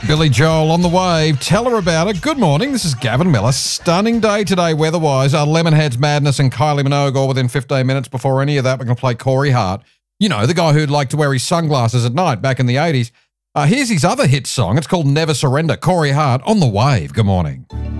Billy Joel on the wave. Tell her about it. Good morning. This is Gavin Miller. Stunning day today weather-wise. Lemonheads Madness and Kylie Minogue all within 15 minutes. Before any of that, we're going to play Corey Hart. You know, the guy who'd like to wear his sunglasses at night back in the 80s. Here's his other hit song. It's called Never Surrender. Corey Hart on the wave. Good morning.